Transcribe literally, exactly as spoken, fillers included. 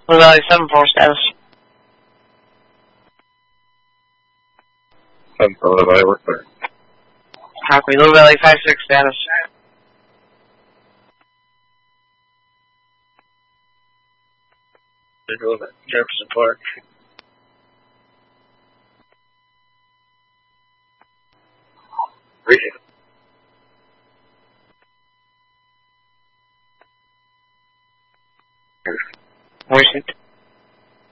Little Valley seven four status. seven four, Little Valley, we're clear. Copy. Little Valley five six status. Visual, Jefferson Park.